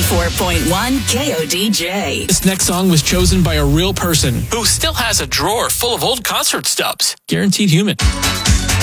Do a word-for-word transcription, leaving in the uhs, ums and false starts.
ninety-four point one K O D J. This next song was chosen by a real person who still has a drawer full of old concert stubs. Guaranteed Human.